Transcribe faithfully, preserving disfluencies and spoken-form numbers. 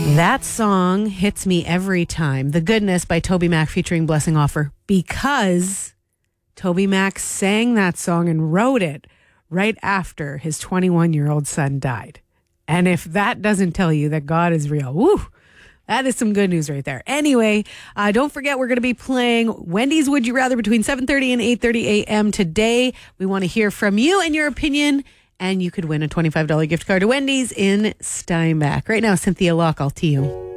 That song hits me every time. The Goodness by Toby Mac featuring Blessing Offer, because Toby Mac sang that song and wrote it right after his twenty-one-year-old son died. And if that doesn't tell you that God is real, woo, that is some good news right there. Anyway, uh, don't forget we're going to be playing Wendy's Would You Rather between seven thirty and eight thirty a.m. today. We want to hear from you and your opinion, and you could win a twenty-five dollars gift card to Wendy's in Steinbach. Right now, Cynthia Locke, I'll to you.